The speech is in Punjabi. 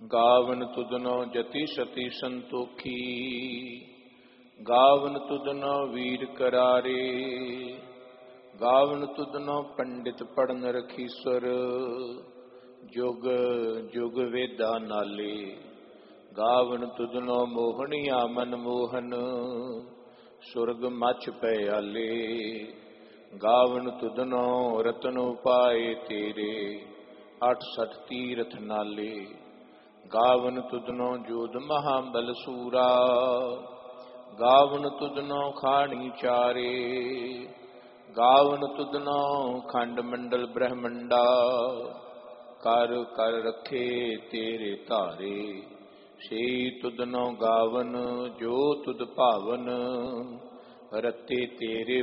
ਗਾਵਨ ਤੁਧਨੋ ਜਤੀ ਸਤੀ ਸੰਤੋਖੀ, ਗਾਵਨ ਤੁਧਨੋ ਵੀਰ ਕਰਾਰੇ, ਗਾਵਨ ਤੁਧਨੋ ਪੰਡਿਤ ਪੜਨ ਰਖੀਸਰ, ਜੁਗ ਜੁਗ ਵੇਦਾ ਨਾਲੇ, ਗਾਵਨ ਤੁਧਨੋ ਮੋਹਣੀਆ ਮਨ ਮੋਹਨ, ਸੁਰਗ ਮਛ ਪਿਆਲੇ, ਗਾਵਨ ਤੁਧਨੋ ਰਤਨ ਉਪਾਏ ਤੇਰੇ, 68 ਤੀਰਥ ਨਾਲੇ, ਗਾਵਨ ਤੁਧਨੋ ਜੋਧ ਮਹਾਬਲ ਸੂਰਾ, ਗਾਵਨ ਤੁਧਨੋ ਖਾਣੀ ਚਾਰੇ, ਗਾਵਨ ਤੁਧਨੋ ਖੰਡ ਮੰਡਲ ਬ੍ਰਹਮੰਡਾ, ਕਰ ਕਰ ਰਖੇ ਤੇਰੇ ਧਾਰੇ, ਸੇ ਤੁਧਨੋ ਗਾਵਨ ਜੋ ਤੁਧ ਭਾਵਨ, ਰਤੇ ਤੇਰੇ